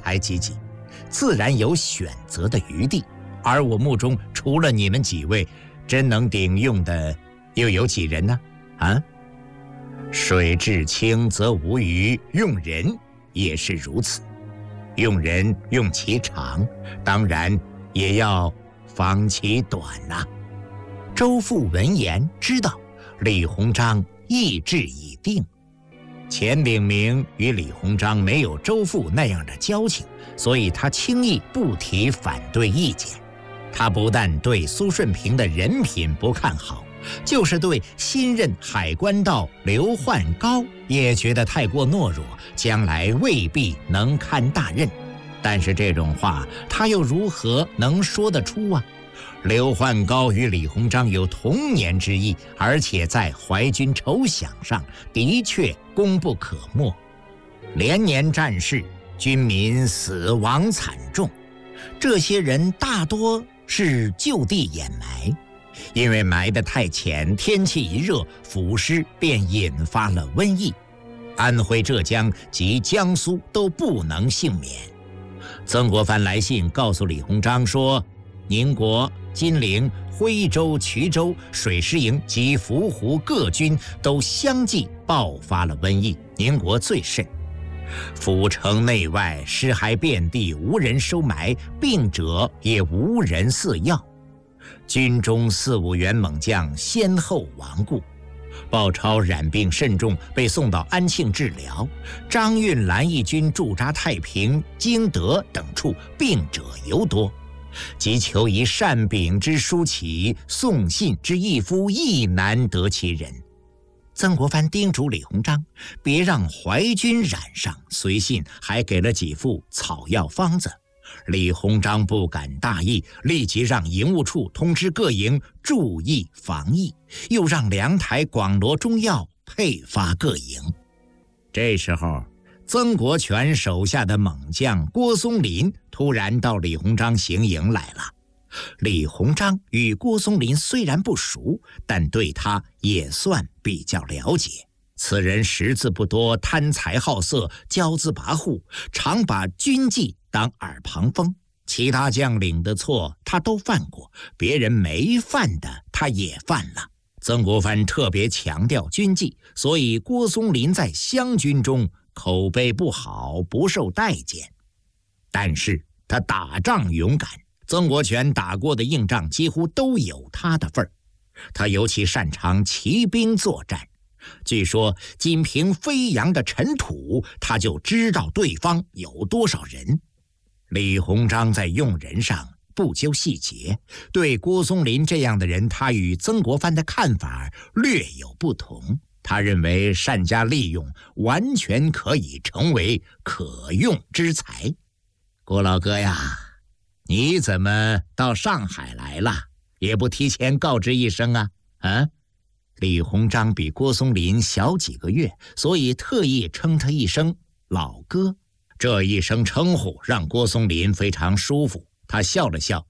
才济济，自然有选择的余地。而我目中除了你们几位，真能顶用的又有几人呢？啊？水至清则无鱼，用人也是如此。用人用其长，当然也要防其短呐。周父闻言知道李鸿章意志已定。钱秉明与李鸿章没有周父那样的交情，所以他轻易不提反对意见。他不但对苏顺平的人品不看好，就是对新任海关道刘焕高也觉得太过懦弱，将来未必能堪大任。但是这种话他又如何能说得出啊？刘焕高与李鸿章有同年之意，而且在淮军筹饷上的确功不可没。连年战事，军民死亡惨重，这些人大多是就地掩埋，因为埋得太浅，天气一热，腐尸便引发了瘟疫。安徽、浙江及江苏都不能幸免。曾国藩来信告诉李鸿章说，宁国、金陵、徽州、衢州、水师营及伏湖各军都相继爆发了瘟疫，宁国最甚。府城内外尸骸遍地，无人收埋，病者也无人饲药。军中4、5员猛将先后亡故。鲍超染病甚重，被送到安庆治疗。张运蓝义军驻扎太平、经德等处，病者尤多。即求以善秉之书起，送信之义夫亦难得其人。曾国藩叮嘱李鸿章别让淮军染上，随信还给了几副草药方子。李鸿章不敢大意，立即让营务处通知各营注意防疫，又让粮台广罗中药配发各营。这时候，曾国荃手下的猛将郭松龄突然到李鸿章行营来了。李鸿章与郭松龄虽然不熟，但对他也算比较了解。此人识字不多，贪财好色，骄恣跋扈，常把军纪当耳旁风。其他将领的错他都犯过，别人没犯的他也犯了。曾国藩特别强调军纪，所以郭松龄在湘军中口碑不好，不受待见。但是他打仗勇敢，曾国荃打过的硬仗几乎都有他的份儿。他尤其擅长骑兵作战，据说仅凭飞扬的尘土，他就知道对方有多少人。李鸿章在用人上不究细节，对郭松龄这样的人，他与曾国藩的看法略有不同。他认为善加利用，完全可以成为可用之才。郭老哥呀，你怎么到上海来了？也不提前告知一声啊？李鸿章比郭松龄小几个月，所以特意称他一声老哥。这一声称呼让郭松龄非常舒服，他笑了笑，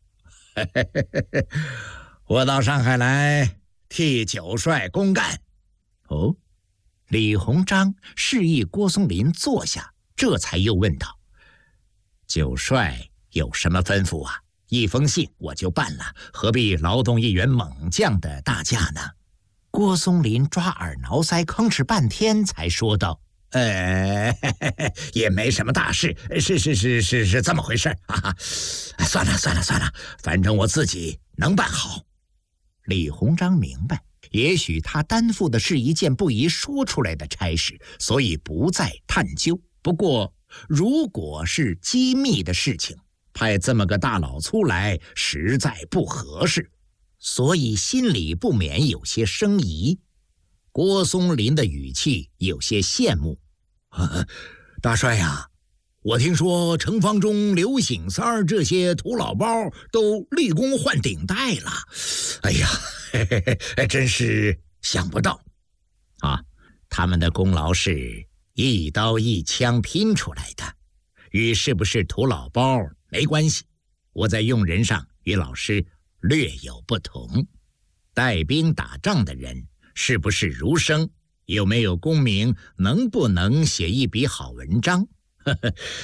我到上海来替九帅公干。哦，李鸿章示意郭松龄坐下，这才又问道，九帅有什么吩咐啊？一封信我就办了，何必劳动一员猛将的大驾呢？郭松龄抓耳挠腮，吭哧半天才说道，也没什么大事，是这么回事啊！算了，反正我自己能办好。李鸿章明白，也许他担负的是一件不宜说出来的差事，所以不再探究。不过，如果是机密的事情，派这么个大老粗来，实在不合适，所以心里不免有些生疑。郭松龄的语气有些羡慕，大帅呀，我听说城方中刘醒三儿这些土老包都立功换顶戴了，哎呀，真是想不到啊！他们的功劳是一刀一枪拼出来的，与是不是土老包没关系。我在用人上与老师略有不同。带兵打仗的人是不是儒生，有没有功名，能不能写一笔好文章，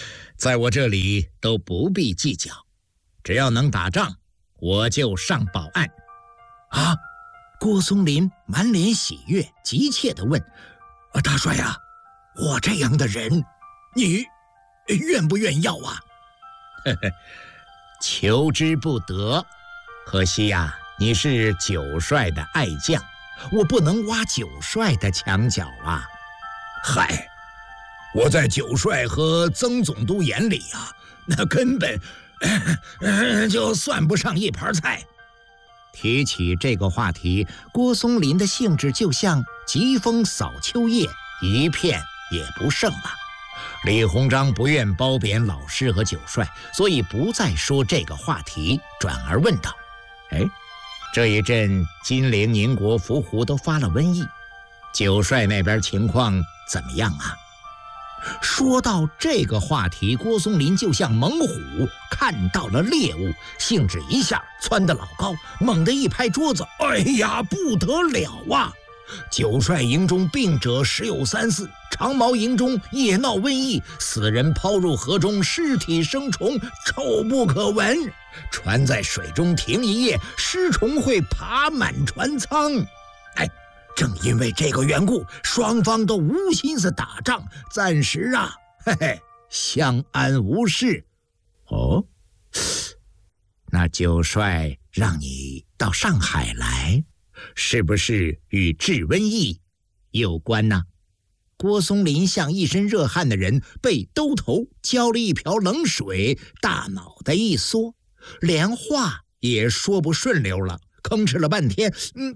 在我这里都不必计较，只要能打仗，我就上报案。啊！郭松龄满脸喜悦，急切地问：“大帅呀，我这样的人，你愿不愿要啊？”呵呵，求之不得。可惜呀，你是九帅的爱将，我不能挖九帅的墙角啊。嗨，我在九帅和曾总督眼里啊，那根本就算不上一盘菜。提起这个话题，郭松龄的兴致就像疾风扫秋叶，一片也不剩了。李鸿章不愿褒贬老师和九帅，所以不再说这个话题，转而问道：“哎，这一阵金陵、宁国、伏胡都发了瘟疫，九帅那边情况怎么样啊？”说到这个话题，郭松龄就像猛虎看到了猎物，兴致一下蹿得老高，猛地一拍桌子：“哎呀，不得了啊！九帅营中病者时有3、4，长毛营中也闹瘟疫，死人抛入河中，尸体生虫，臭不可闻。船在水中停一夜，尸虫会爬满船舱。哎，正因为这个缘故，双方都无心思打仗，暂时啊，相安无事。”哦，那九帅让你到上海来，是不是与治瘟疫有关呢？郭松龄像一身热汗的人被兜头浇了一瓢冷水，大脑袋一缩，连话也说不顺溜了，吭哧了半天，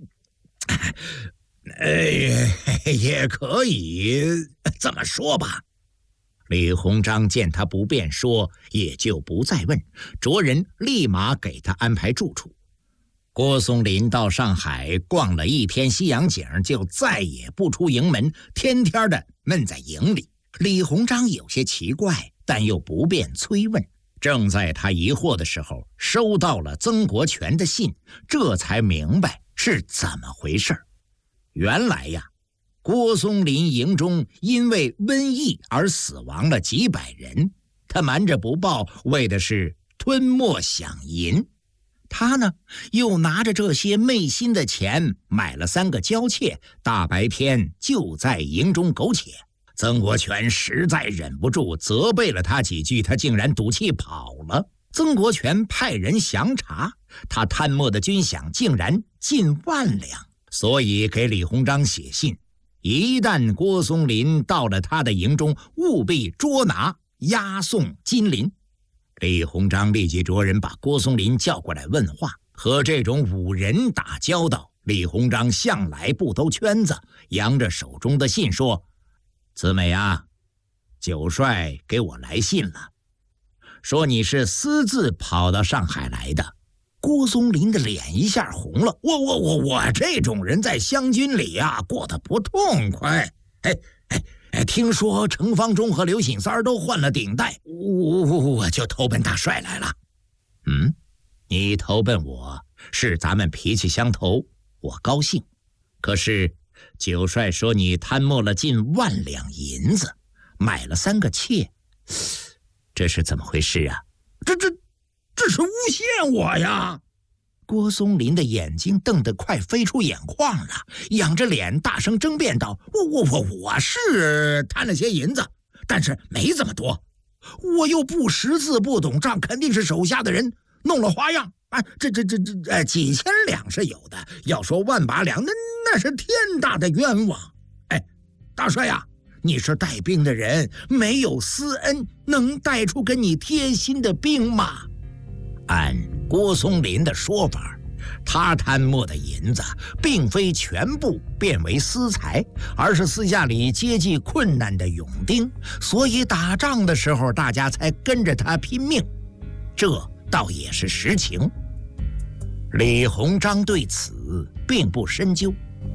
也可以这么说吧。李鸿章见他不便说，也就不再问，着人立马给他安排住处。郭松龄到上海逛了一天西洋景，就再也不出营门，天天的闷在营里。李鸿章有些奇怪，但又不便催问。正在他疑惑的时候，收到了曾国荃的信，这才明白是怎么回事。原来呀，郭松龄营中因为瘟疫而死亡了几百人，他瞒着不报，为的是吞没饷银。他呢，又拿着这些昧心的钱买了3个娇妾，大白天就在营中苟且。曾国荃实在忍不住，责备了他几句，他竟然赌气跑了。曾国荃派人详查，他贪墨的军饷竟然近10000两，所以给李鸿章写信，一旦郭松龄到了他的营中，务必捉拿押送金陵。李鸿章立即着人把郭松龄叫过来问话。和这种武人打交道，李鸿章向来不兜圈子，扬着手中的信说：“子美啊，九帅给我来信了，说你是私自跑到上海来的。”郭松龄的脸一下红了。我这种人在湘军里啊，过得不痛快。听说程方忠和刘醒三都换了顶戴，我就投奔大帅来了。你投奔我是咱们脾气相投，我高兴。可是九帅说你贪墨了近10000两银子，买了3个妾，这是怎么回事啊？这是诬陷我呀！郭松龄的眼睛瞪得快飞出眼眶了，仰着脸大声争辩道：“我是贪了些银子，但是没这么多，我又不识字不懂账，肯定是手下的人弄了花样啊！这几千两是有的，要说1把两，那是天大的冤枉！大帅呀，你是带兵的人，没有私恩，能带出跟你贴心的兵吗？”按郭松龄的说法，他贪墨的银子并非全部变为私财，而是私下里接济困难的勇丁，所以打仗的时候大家才跟着他拼命，这倒也是实情。李鸿章对此并不深究。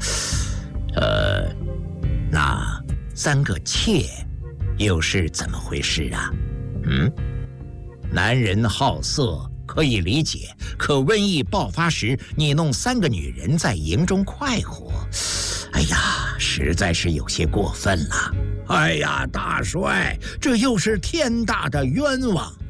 那3个妾又是怎么回事啊？男人好色可以理解，可瘟疫爆发时，你弄3个女人在营中快活， 哎呀，实在是有些过分了。哎呀，大帅，这又是天大的冤枉。